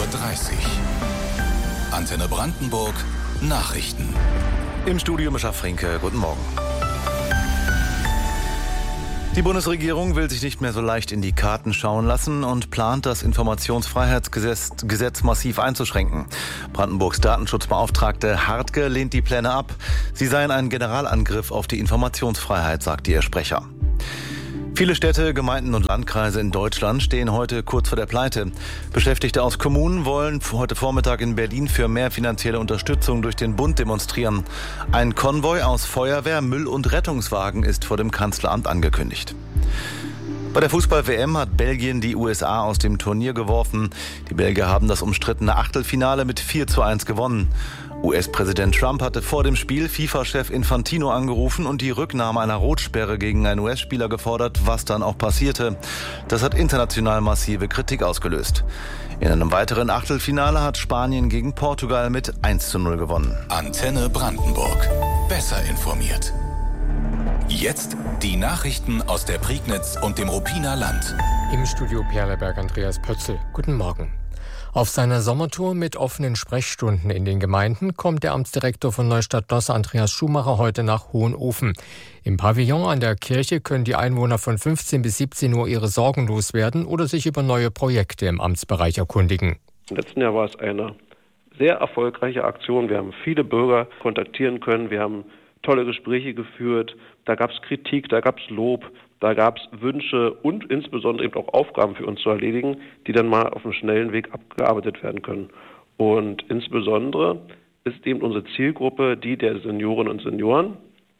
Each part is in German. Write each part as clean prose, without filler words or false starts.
Uhr. Antenne Brandenburg, Nachrichten. Im Studio Mischa Frinke, guten Morgen. Die Bundesregierung will sich nicht mehr so leicht in die Karten schauen lassen und plant, das Informationsfreiheitsgesetz massiv einzuschränken. Brandenburgs Datenschutzbeauftragte Hartke lehnt die Pläne ab. Sie seien ein Generalangriff auf die Informationsfreiheit, sagte ihr Sprecher. Viele Städte, Gemeinden und Landkreise in Deutschland stehen heute kurz vor der Pleite. Beschäftigte aus Kommunen wollen heute Vormittag in Berlin für mehr finanzielle Unterstützung durch den Bund demonstrieren. Ein Konvoi aus Feuerwehr, Müll- und Rettungswagen ist vor dem Kanzleramt angekündigt. Bei der Fußball-WM hat Belgien die USA aus dem Turnier geworfen. Die Belgier haben das umstrittene Achtelfinale mit 4:1 gewonnen. US-Präsident Trump hatte vor dem Spiel FIFA-Chef Infantino angerufen und die Rücknahme einer Rotsperre gegen einen US-Spieler gefordert, was dann auch passierte. Das hat international massive Kritik ausgelöst. In einem weiteren Achtelfinale hat Spanien gegen Portugal mit 1:0 gewonnen. Antenne Brandenburg. Besser informiert. Jetzt die Nachrichten aus der Prignitz und dem Ruppiner Land. Im Studio Perleberg Andreas Pötzl. Guten Morgen. Auf seiner Sommertour mit offenen Sprechstunden in den Gemeinden kommt der Amtsdirektor von Neustadt-Dosse Andreas Schumacher heute nach Hohenofen. Im Pavillon an der Kirche können die Einwohner von 15 bis 17 Uhr ihre Sorgen loswerden oder sich über neue Projekte im Amtsbereich erkundigen. Im letzten Jahr war es eine sehr erfolgreiche Aktion. Wir haben viele Bürger kontaktieren können. Wir haben tolle Gespräche geführt. Da gab es Kritik, da gab es Lob. Da gab es Wünsche und insbesondere eben auch Aufgaben für uns zu erledigen, die dann mal auf einem schnellen Weg abgearbeitet werden können. Und insbesondere ist eben unsere Zielgruppe die der Seniorinnen und Senioren.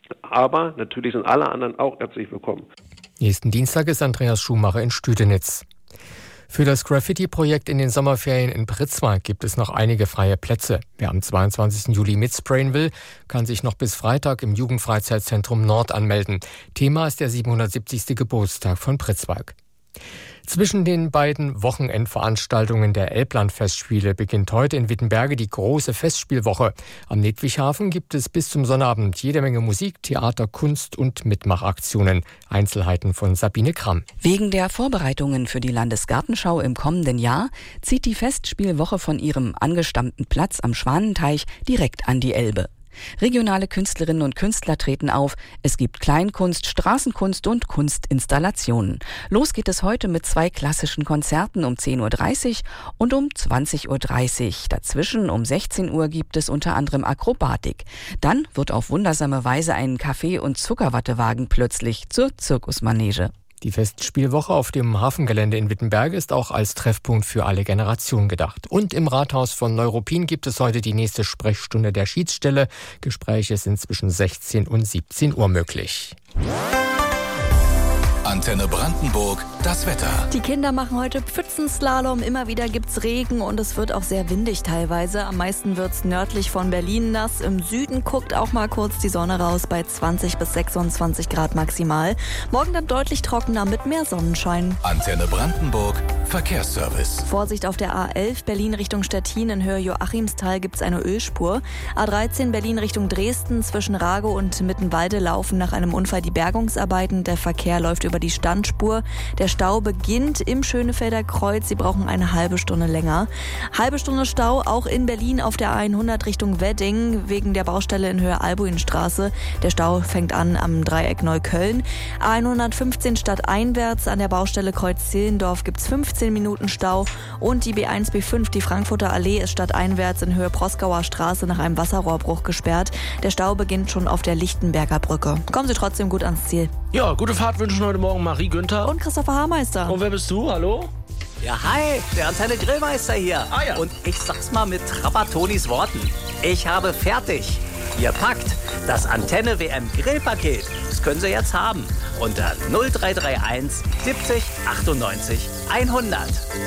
Aber natürlich sind alle anderen auch herzlich willkommen. Nächsten Dienstag ist Andreas Schumacher in Stüdenitz. Für das Graffiti-Projekt in den Sommerferien in Pritzwalk gibt es noch einige freie Plätze. Wer am 22. Juli mitsprayen will, kann sich noch bis Freitag im Jugendfreizeitzentrum Nord anmelden. Thema ist der 770. Geburtstag von Pritzwalk. Zwischen den beiden Wochenendveranstaltungen der Elbland-Festspiele beginnt heute in Wittenberge die große Festspielwoche. Am Nedwichhafen gibt es bis zum Sonnabend jede Menge Musik, Theater, Kunst und Mitmachaktionen. Einzelheiten von Sabine Kramm. Wegen der Vorbereitungen für die Landesgartenschau im kommenden Jahr zieht die Festspielwoche von ihrem angestammten Platz am Schwanenteich direkt an die Elbe. Regionale Künstlerinnen und Künstler treten auf. Es gibt Kleinkunst, Straßenkunst und Kunstinstallationen. Los geht es heute mit 2 klassischen Konzerten um 10:30 Uhr und um 20:30 Uhr. Dazwischen um 16 Uhr gibt es unter anderem Akrobatik. Dann wird auf wundersame Weise ein Kaffee- und Zuckerwattewagen plötzlich zur Zirkusmanege. Die Festspielwoche auf dem Hafengelände in Wittenberge ist auch als Treffpunkt für alle Generationen gedacht. Und im Rathaus von Neuruppin gibt es heute die nächste Sprechstunde der Schiedsstelle. Gespräche sind zwischen 16 und 17 Uhr möglich. Antenne Brandenburg, das Wetter. Die Kinder machen heute Pfützenslalom. Immer wieder gibt's Regen und es wird auch sehr windig teilweise. Am meisten wird's nördlich von Berlin nass. Im Süden guckt auch mal kurz die Sonne raus bei 20 bis 26 Grad maximal. Morgen dann deutlich trockener mit mehr Sonnenschein. Antenne Brandenburg, Verkehrsservice. Vorsicht auf der A11 Berlin Richtung Stettin in Höhe Joachimsthal gibt's eine Ölspur. A13 Berlin Richtung Dresden zwischen Rago und Mittenwalde laufen nach einem Unfall die Bergungsarbeiten. Der Verkehr läuft über die Standspur. Der Stau beginnt im Schönefelder Kreuz. Sie brauchen eine halbe Stunde länger. Halbe Stunde Stau auch in Berlin auf der A100 Richtung Wedding wegen der Baustelle in Höhe Albuinstraße. Der Stau fängt an am Dreieck Neukölln. A115 stadteinwärts an der Baustelle Kreuz Zehlendorf gibt es 15 Minuten Stau. Und die B1, B5, die Frankfurter Allee, ist stadteinwärts in Höhe Proskauer Straße nach einem Wasserrohrbruch gesperrt. Der Stau beginnt schon auf der Lichtenberger Brücke. Kommen Sie trotzdem gut ans Ziel. Ja, gute Fahrt wünschen heute Morgen Marie Günther. Und Christopher Haarmeister. Und wer bist du? Hallo? Ja, hi, der Antenne Grillmeister hier. Ah, ja. Und ich sag's mal mit Trappatonis Worten. Ich habe fertig. Ihr packt das Antenne WM Grillpaket. Das können Sie jetzt haben. Unter 0331 70 98 100.